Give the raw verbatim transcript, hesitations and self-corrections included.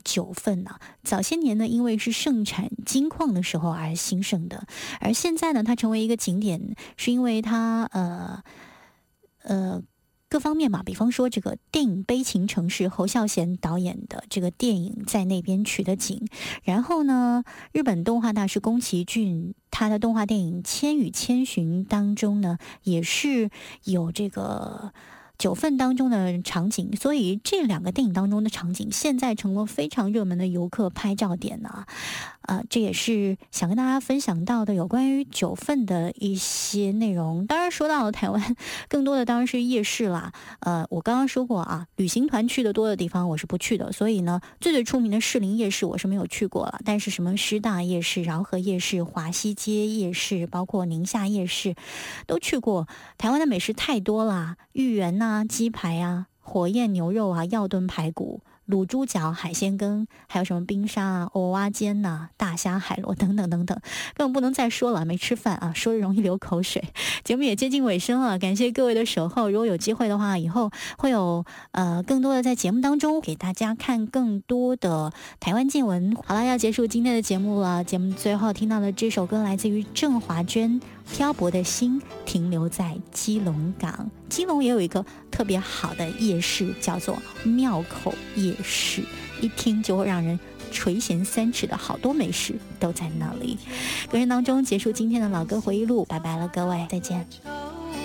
九份呢、啊，早些年呢，因为是盛产金矿的时候而兴盛的，而现在呢，它成为一个景点，是因为它呃呃。各方面嘛，比方说这个电影《悲情城市》，侯孝贤导演的这个电影在那边取的景，然后呢，日本动画大师宫崎骏他的动画电影《千与千寻》当中呢，也是有这个九份当中的场景，所以这两个电影当中的场景现在成了非常热门的游客拍照点呢、啊。呃，这也是想跟大家分享到的有关于九份的一些内容。当然说到了台湾，更多的当然是夜市啦。呃，我刚刚说过啊，旅行团去的多的地方我是不去的，所以呢，最最出名的士林夜市我是没有去过了。但是什么师大夜市、饶河夜市、华西街夜市，包括宁夏夜市，都去过。台湾的美食太多啦，芋圆呐、鸡排啊、火焰牛肉啊、药炖排骨、卤猪脚、海鲜羹，还有什么冰沙啊、蚵蛙煎呐、啊、大虾海螺等等等等，根本不能再说了，没吃饭啊，说着容易流口水。节目也接近尾声了，感谢各位的守候。如果有机会的话，以后会有呃更多的在节目当中给大家看更多的台湾见闻。好了，要结束今天的节目了。节目最后听到的这首歌来自于郑华娟，《漂泊的心停留在基隆港》。基隆也有一个特别好的夜市，叫做庙口夜市，一听就会让人垂涎三尺的好多美食都在那里。歌声当中结束今天的老歌回忆录，拜拜了各位，再见。